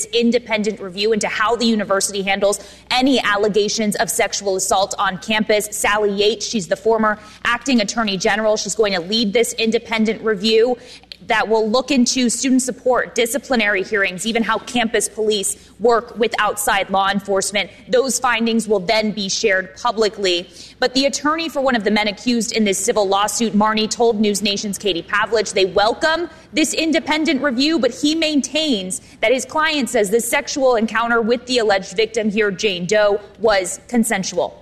independent review into how the university handles any allegations of sexual assault on campus. Sally Yates, she's the former acting attorney general. She's going to lead this independent review that will look into student support, disciplinary hearings, even how campus police work with outside law enforcement. Those findings will then be shared publicly. But the attorney for one of the men accused in this civil lawsuit, Marnie, told News Nation's Katie Pavlich they welcome this independent review, but he maintains that his client says the sexual encounter with the alleged victim here, Jane Doe, was consensual.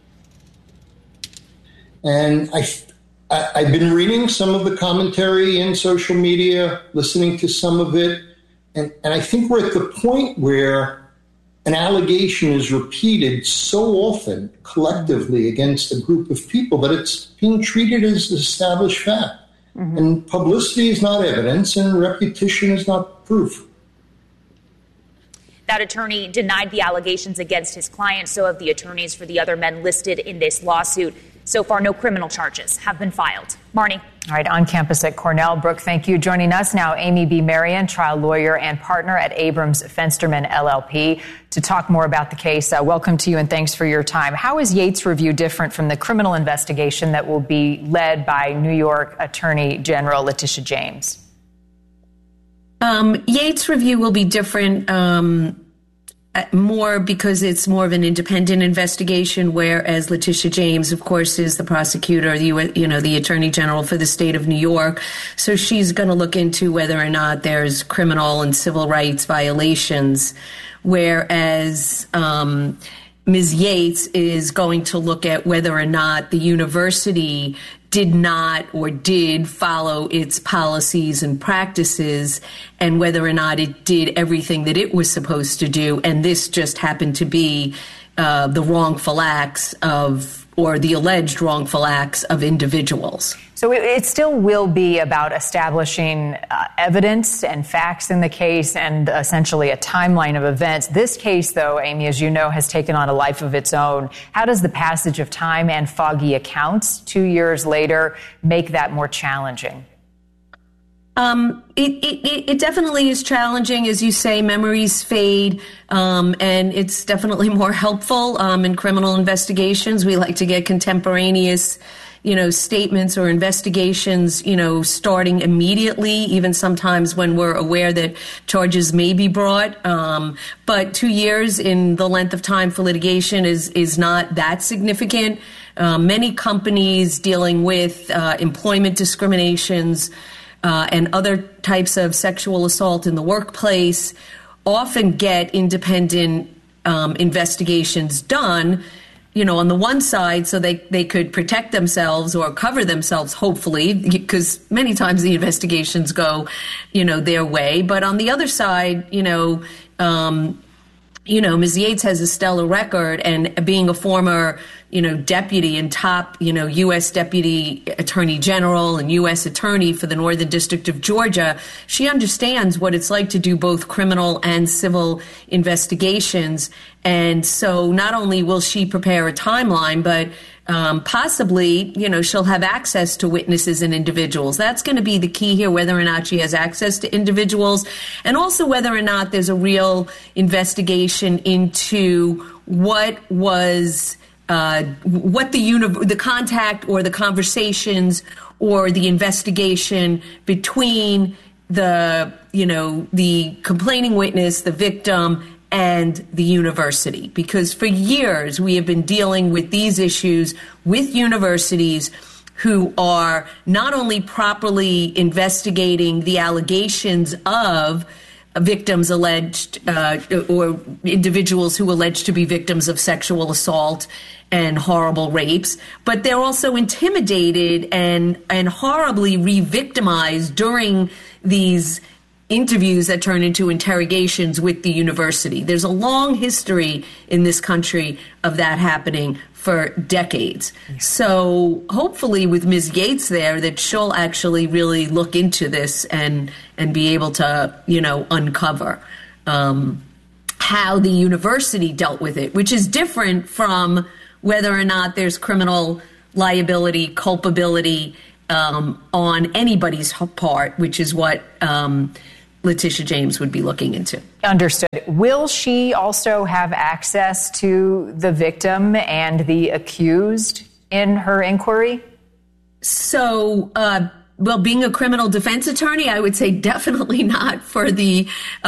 And I've been reading some of the commentary in social media, listening to some of it, and I think we're at the point where an allegation is repeated so often collectively against a group of people that it's being treated as established fact. Mm-hmm. And publicity is not evidence, and repetition is not proof. That attorney denied the allegations against his client. So have the attorneys for the other men listed in this lawsuit. So far, no criminal charges have been filed. Marnie. All right, on campus at Cornell. Brooke, thank you. Joining us now, Amy B. Marion, trial lawyer and partner at Abrams Fensterman LLP, to talk more about the case. Welcome to you and thanks for your time. How is Yates' review different from the criminal investigation that will be led by New York Attorney General Letitia James? Yates' review will be different more because it's more of an independent investigation, whereas Letitia James, of course, is the prosecutor, the Attorney General for the state of New York. So she's going to look into whether or not there's criminal and civil rights violations, whereas Ms. Yates is going to look at whether or not the university did not or did follow its policies and practices, and whether or not it did everything that it was supposed to do. And this just happened to be the wrongful acts of, or the alleged wrongful acts of individuals. So it still will be about establishing evidence and facts in the case and essentially a timeline of events. This case, though, Amy, as you know, has taken on a life of its own. How does the passage of time and foggy accounts 2 years later make that more challenging? It definitely is challenging. As you say, memories fade, and it's definitely more helpful in criminal investigations. We like to get contemporaneous statements or investigations, starting immediately, even sometimes when we're aware that charges may be brought. But 2 years in the length of time for litigation is not that significant. Many companies dealing with employment discriminations and other types of sexual assault in the workplace often get independent investigations done, on the one side, so they could protect themselves or cover themselves, hopefully, because many times the investigations go, their way. But on the other side, Ms. Yates has a stellar record, and being a former, deputy and top, U.S. Deputy Attorney General and U.S. Attorney for the Northern District of Georgia, she understands what it's like to do both criminal and civil investigations. And so not only will she prepare a timeline, but possibly, she'll have access to witnesses and individuals. That's going to be the key here, whether or not she has access to individuals, and also whether or not there's a real investigation into what was the contact or the conversations or the investigation between the complaining witness, the victim, and the university. Because for years we have been dealing with these issues with universities who are not only properly investigating the allegations of victims alleged or individuals who allege to be victims of sexual assault and horrible rapes, but they're also intimidated and horribly re-victimized during these interviews that turn into interrogations with the university. There's a long history in this country of that happening for decades. So hopefully with Ms. Yates there, that she'll actually really look into this and be able to, uncover how the university dealt with it, which is different from whether or not there's criminal liability, culpability on anybody's part, which is what Letitia James would be looking into. Understood. Will she also have access to the victim and the accused in her inquiry? So, well, being a criminal defense attorney, I would say definitely not for the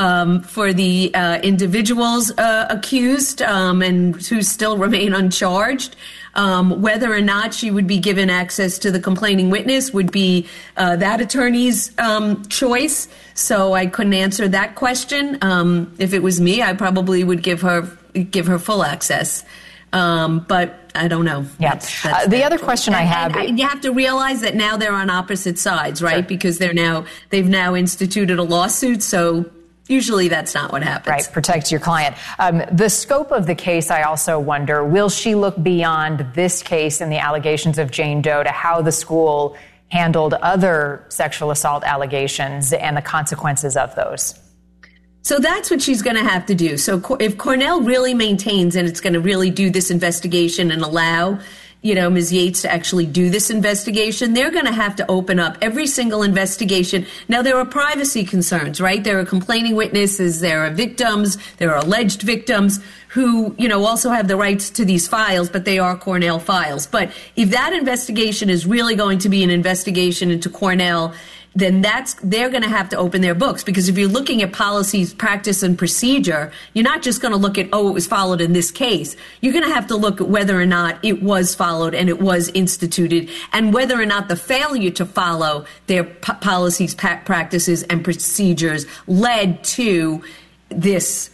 individuals accused and who still remain uncharged. Whether or not she would be given access to the complaining witness would be that attorney's choice. So I couldn't answer that question. If it was me, I probably would give her full access. But I don't know. Yeah. That's the other question I have, and you have to realize that now they're on opposite sides, right? Sure. Because they've now instituted a lawsuit. So usually that's not what happens. Right. Protect your client. The scope of the case, I also wonder, will she look beyond this case and the allegations of Jane Doe to how the school handled other sexual assault allegations and the consequences of those? So that's what she's going to have to do. So if Cornell really maintains and it's going to really do this investigation and allow, Ms. Yates to actually do this investigation, they're going to have to open up every single investigation. Now, there are privacy concerns, right? There are complaining witnesses, there are victims, there are alleged victims who, also have the rights to these files, but they are Cornell files. But if that investigation is really going to be an investigation into Cornell, then they're going to have to open their books, because if you're looking at policies, practice, and procedure, you're not just going to look at, it was followed in this case. You're going to have to look at whether or not it was followed and it was instituted, and whether or not the failure to follow their policies, practices, and procedures led to this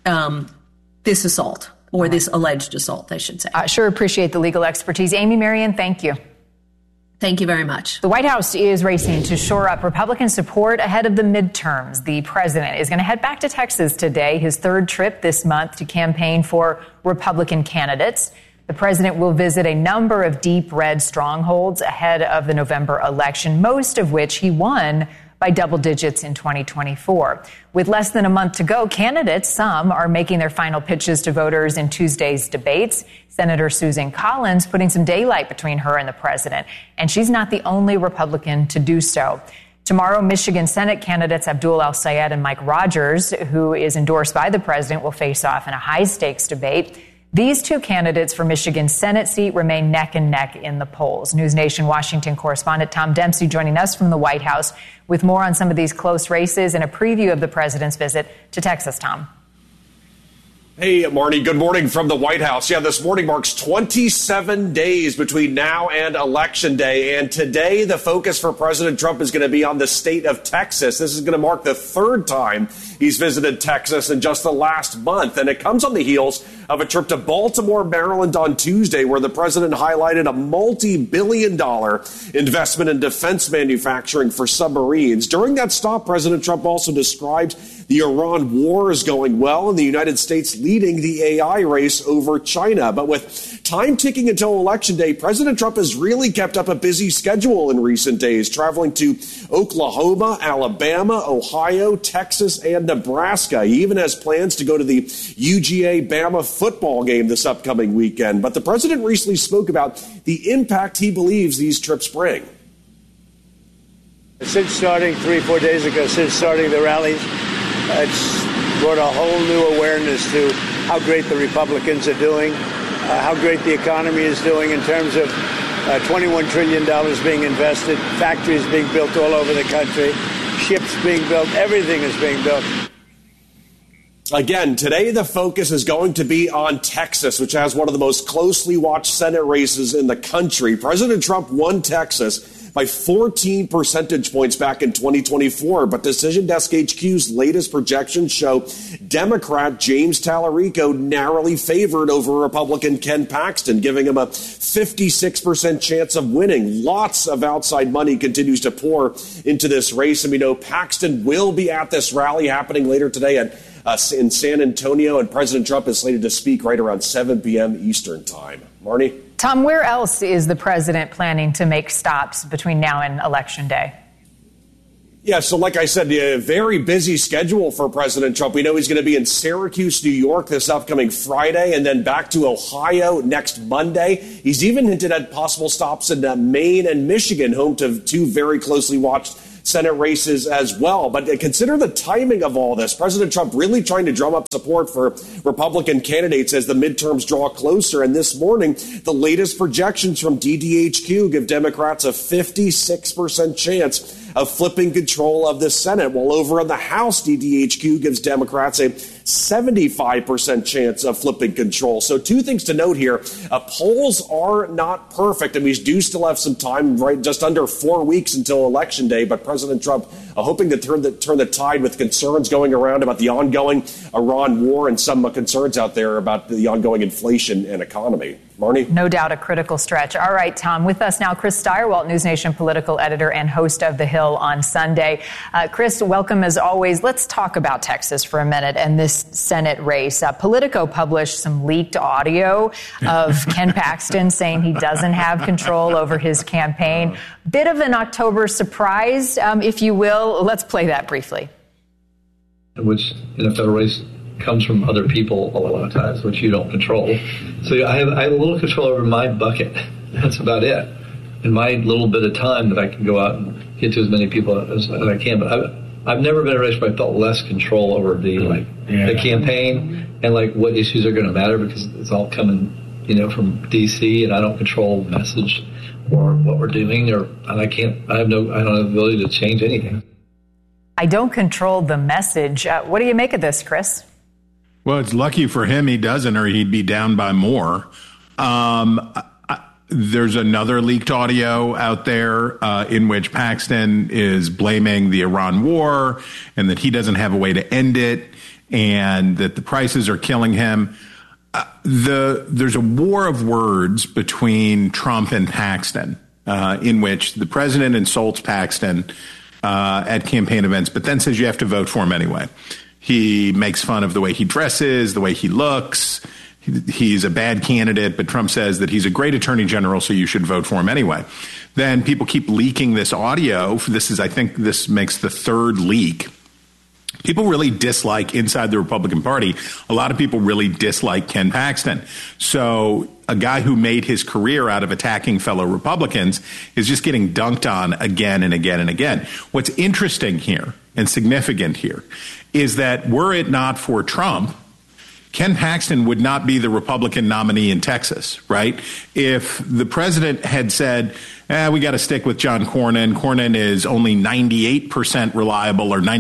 assault, or this alleged assault, I should say. I sure appreciate the legal expertise. Amy Marion, thank you. Thank you very much. The White House is racing to shore up Republican support ahead of the midterms. The president is going to head back to Texas today, his third trip this month to campaign for Republican candidates. The president will visit a number of deep red strongholds ahead of the November election, most of which he won by double digits in 2024. With less than a month to go, candidates, some are making their final pitches to voters in Tuesday's debates. Senator Susan Collins putting some daylight between her and the president, and she's not the only Republican to do so. Tomorrow, Michigan Senate candidates Abdul El-Sayed and Mike Rogers, who is endorsed by the president, will face off in a high-stakes debate. These two candidates for Michigan's Senate seat remain neck and neck in the polls. News Nation Washington correspondent Tom Dempsey joining us from the White House with more on some of these close races and a preview of the president's visit to Texas. Tom. Hey, Marnie, good morning from the White House. Yeah, this morning marks 27 days between now and Election Day. And today, the focus for President Trump is going to be on the state of Texas. This is going to mark the third time he's visited Texas in just the last month. And it comes on the heels of a trip to Baltimore, Maryland on Tuesday, where the president highlighted a multi-billion-dollar investment in defense manufacturing for submarines. During that stop, President Trump also described the Iran war is going well and the United States leading the AI race over China. But with time ticking until Election Day, President Trump has really kept up a busy schedule in recent days, traveling to Oklahoma, Alabama, Ohio, Texas, and Nebraska. He even has plans to go to the UGA-Bama football game this upcoming weekend. But the president recently spoke about the impact he believes these trips bring. Since starting 3-4 days ago, since starting the rallies, it's brought a whole new awareness to how great the Republicans are doing, how great the economy is doing in terms of $21 trillion being invested, factories being built all over the country, ships being built, everything is being built. Again, today the focus is going to be on Texas, which has one of the most closely watched Senate races in the country. President Trump won Texas by 14 percentage points back in 2024. But Decision Desk HQ's latest projections show Democrat James Tallarico narrowly favored over Republican Ken Paxton, giving him a 56% chance of winning. Lots of outside money continues to pour into this race. And we know Paxton will be at this rally happening later today in San Antonio, and President Trump is slated to speak right around 7 p.m. Eastern time. Marnie? Tom, where else is the president planning to make stops between now and Election Day? Yeah, so like I said, a very busy schedule for President Trump. We know he's going to be in Syracuse, New York this upcoming Friday, and then back to Ohio next Monday. He's even hinted at possible stops in Maine and Michigan, home to two very closely watched Senate races as well. But consider the timing of all this. President Trump really trying to drum up support for Republican candidates as the midterms draw closer. And this morning, the latest projections from DDHQ give Democrats a 56% chance of flipping control of the Senate, while over in the House, DDHQ gives Democrats a 75% chance of flipping control. So two things to note here. Polls are not perfect, and we do still have some time, right? Just under 4 weeks until Election Day. But President Trump hoping to turn the tide with concerns going around about the ongoing Iran war and some concerns out there about the ongoing inflation and economy. Marnie? No doubt a critical stretch. All right, Tom. With us now, Chris Stirewalt, News Nation political editor and host of The Hill on Sunday. Chris, welcome as always. Let's talk about Texas for a minute and this Senate race. Politico published some leaked audio of Ken Paxton saying he doesn't have control over his campaign. Bit of an October surprise, if you will. Let's play that briefly. Which in a federal race comes from other people a lot of times, which you don't control. So I have a little control over my bucket. That's about it. In my little bit of time that I can go out and get to as many people as I can. But I've never been in a race where I felt less control over the campaign and what issues are going to matter, because it's all coming, from DC, and I don't control the message or what we're doing, I don't have the ability to change anything. I don't control the message. What do you make of this, Chris? Well, it's lucky for him he doesn't, or he'd be down by more. There's another leaked audio out there in which Paxton is blaming the Iran war and that he doesn't have a way to end it and that the prices are killing him. There's a war of words between Trump and Paxton in which the president insults Paxton at campaign events, but then says you have to vote for him anyway. He makes fun of the way he dresses, the way he looks. He's a bad candidate, but Trump says that he's a great attorney general, so you should vote for him anyway. Then people keep leaking this audio. I think this makes the third leak. People really dislike inside the Republican Party. A lot of people really dislike Ken Paxton. So a guy who made his career out of attacking fellow Republicans is just getting dunked on again and again and again. What's interesting here and significant here is that were it not for Trump, Ken Paxton would not be the Republican nominee in Texas, right? If the president had said, we got to stick with John Cornyn. Cornyn is only 98% reliable or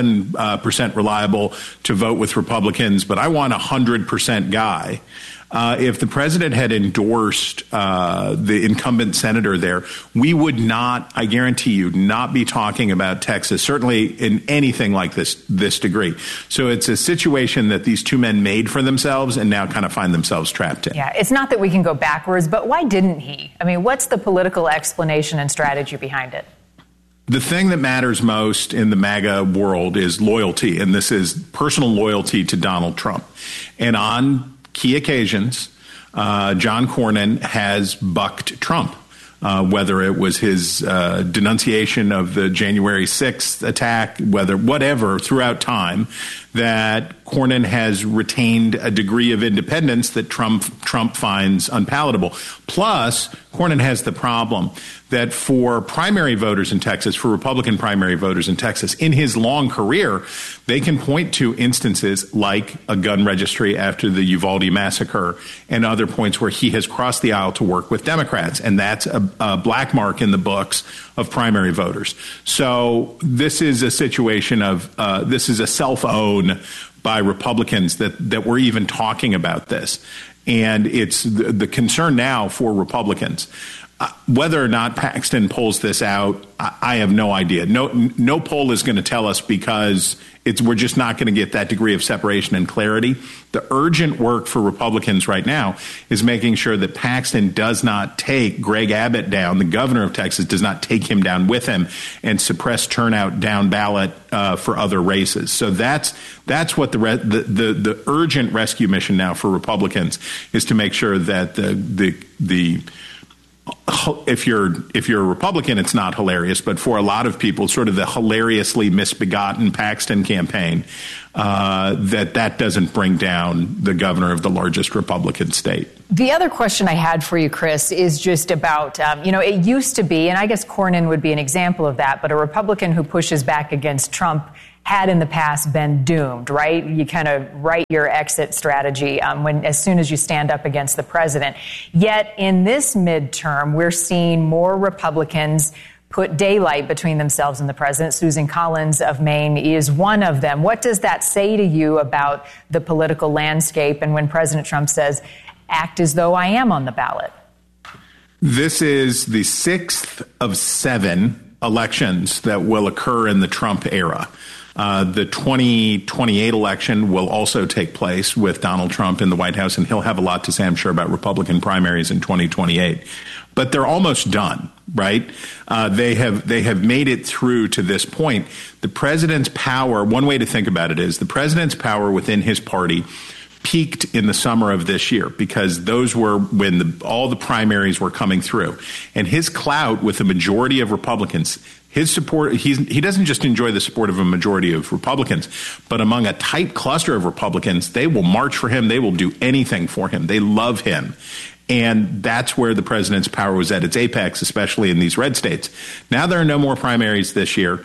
97% reliable to vote with Republicans, but I want a 100% guy. If the president had endorsed the incumbent senator there, we would not, I guarantee you, not be talking about Texas, certainly in anything like this degree. So it's a situation that these two men made for themselves and now kind of find themselves trapped in. Yeah, it's not that we can go backwards, but why didn't he? I mean, what's the political explanation and strategy behind it? The thing that matters most in the MAGA world is loyalty, and this is personal loyalty to Donald Trump. And on key occasions, John Cornyn has bucked Trump, whether it was his denunciation of the January 6th attack, whatever, throughout time, that Cornyn has retained a degree of independence that Trump finds unpalatable. Plus, Cornyn has the problem that for primary voters in Texas, for Republican primary voters in Texas, in his long career, they can point to instances like a gun registry after the Uvalde massacre and other points where he has crossed the aisle to work with Democrats. And that's a black mark in the books of primary voters. So this is a situation of this is a self-own by Republicans that we're even talking about this. And it's the concern now for Republicans. Whether or not Paxton pulls this out, I have no idea. No poll is going to tell us because we're just not going to get that degree of separation and clarity. The urgent work for Republicans right now is making sure that Paxton does not take Greg Abbott down, the governor of Texas, does not take him down with him and suppress turnout down ballot for other races. So that's what the urgent rescue mission now for Republicans is, to make sure that the if you're a Republican, it's not hilarious, but for a lot of people, sort of the hilariously misbegotten Paxton campaign, that doesn't bring down the governor of the largest Republican state. The other question I had for you, Chris, is just about, it used to be, and I guess Cornyn would be an example of that, but a Republican who pushes back against Trump had in the past been doomed, right? You kind of write your exit strategy as soon as you stand up against the president. Yet in this midterm, we're seeing more Republicans put daylight between themselves and the president. Susan Collins of Maine is one of them. What does that say to you about the political landscape and when President Trump says, act as though I am on the ballot? This is the 6th of 7 elections that will occur in the Trump era. The 2028 election will also take place with Donald Trump in the White House, and he'll have a lot to say, I'm sure, about Republican primaries in 2028. But they're almost done, right? They have made it through to this point. The president's power, one way to think about it is the president's power within his party peaked in the summer of this year because those were when all the primaries were coming through. And his clout with the majority of Republicans, his support, he doesn't just enjoy the support of a majority of Republicans, but among a tight cluster of Republicans, they will march for him. They will do anything for him. They love him. And that's where the president's power was at its apex, especially in these red states. Now there are no more primaries this year.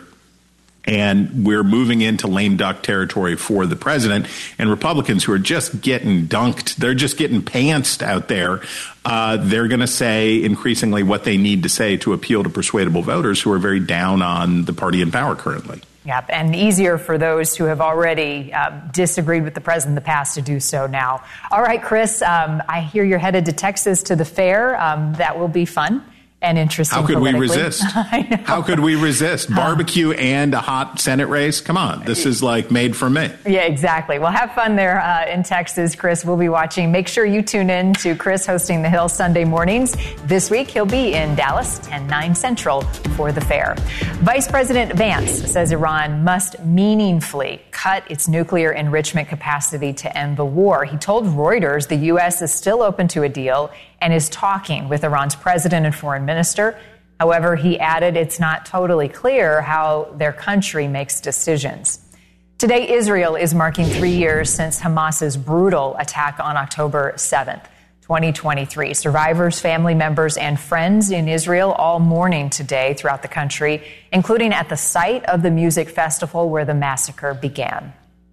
And we're moving into lame duck territory for the president, and Republicans who are just getting dunked. They're just getting pantsed out there. They're going to say increasingly what they need to say to appeal to persuadable voters who are very down on the party in power currently. Yep, and easier for those who have already disagreed with the president in the past to do so now. All right, Chris, I hear you're headed to Texas to the fair. That will be fun. And interesting. How could we resist? How could we resist? Barbecue and a hot Senate race? Come on. This is like made for me. Yeah, exactly. Well, have fun there in Texas, Chris. We'll be watching. Make sure you tune in to Chris hosting The Hill Sunday mornings. This week, he'll be in Dallas, 10/9 Central for the fair. Vice President Vance says Iran must meaningfully cut its nuclear enrichment capacity to end the war. He told Reuters the U.S. is still open to a deal and is talking with Iran's president and foreign minister. However, he added it's not totally clear how their country makes decisions. Today, Israel is marking 3 years since Hamas's brutal attack on October 7th, 2023. Survivors, family members, and friends in Israel all mourning today throughout the country, including at the site of the music festival where the massacre began.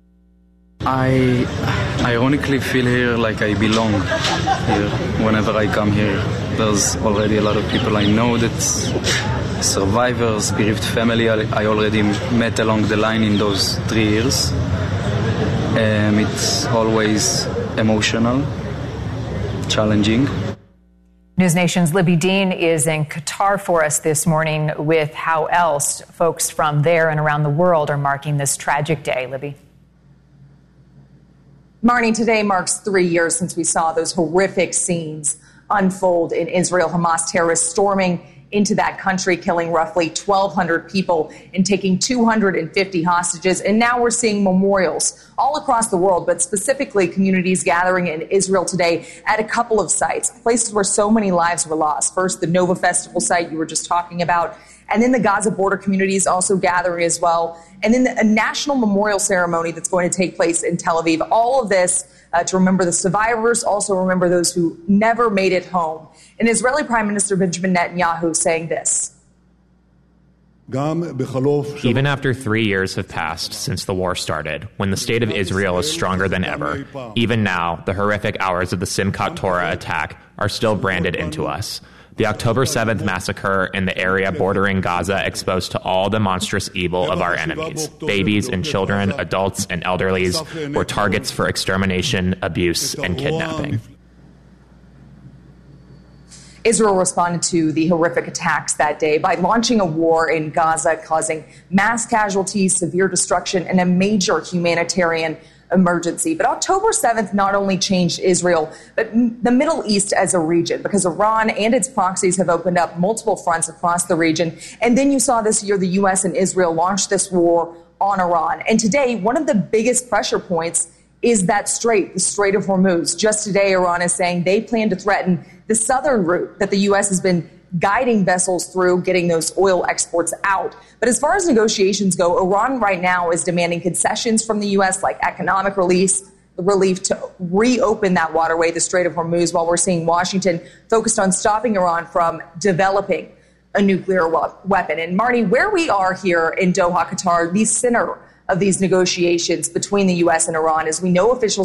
I ironically feel here like I belong here. Whenever I come here, there's already a lot of people I know that's survivors, bereaved family I already met along the line in those 3 years. It's always emotional, challenging. News Nation's Libby Dean is in Qatar for us this morning with how else folks from there and around the world are marking this tragic day. Libby. Marnie, today marks 3 years since we saw those horrific scenes unfold in Israel. Hamas terrorists storming into that country, killing roughly 1,200 people and taking 250 hostages. And now we're seeing memorials all across the world, but specifically communities gathering in Israel today at a couple of sites, places where so many lives were lost. First, the Nova Festival site you were just talking about, and then the Gaza border communities also gathering as well. And then a national memorial ceremony that's going to take place in Tel Aviv. All of this to remember the survivors, also remember those who never made it home. And Israeli Prime Minister Benjamin Netanyahu saying this. Even after 3 years have passed since the war started, when the state of Israel is stronger than ever, even now, the horrific hours of the Simchat Torah attack are still branded into us. The October 7th massacre in the area bordering Gaza exposed to all the monstrous evil of our enemies. Babies and children, adults and elderlies were targets for extermination, abuse, and kidnapping. Israel responded to the horrific attacks that day by launching a war in Gaza, causing mass casualties, severe destruction, and a major humanitarian emergency. But October 7th not only changed Israel, but the Middle East as a region, because Iran and its proxies have opened up multiple fronts across the region. And then you saw this year the U.S. and Israel launch this war on Iran. And today, one of the biggest pressure points is that strait, the Strait of Hormuz. Just today, Iran is saying they plan to threaten the southern route that the U.S. has been guiding vessels through, getting those oil exports out. But as far as negotiations go, Iran right now is demanding concessions from the U.S., like economic relief to reopen that waterway, the Strait of Hormuz, while we're seeing Washington focused on stopping Iran from developing a nuclear weapon. And Marnie, where we are here in Doha, Qatar, the center of these negotiations between the U.S. and Iran, as we know officials